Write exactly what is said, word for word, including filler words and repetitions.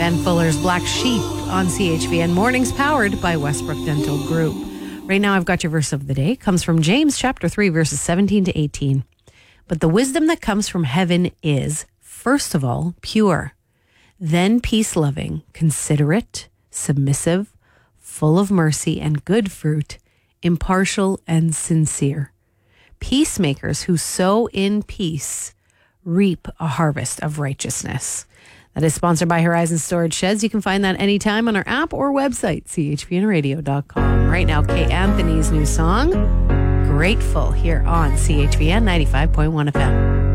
Ben Fuller's Black Sheep on C H V N. Mornings powered by Westbrook Dental Group. Right now I've got your verse of the day. It comes from James chapter three, verses seventeen to eighteen. But the wisdom that comes from heaven is, first of all, pure, then peace-loving, considerate, submissive, full of mercy and good fruit, impartial and sincere. Peacemakers who sow in peace reap a harvest of righteousness. That is sponsored by Horizon Storage Sheds. You can find that anytime on our app or website, c h v n radio dot com. Right now, Kay Anthony's new song, Grateful, here on C H V N ninety-five point one F M.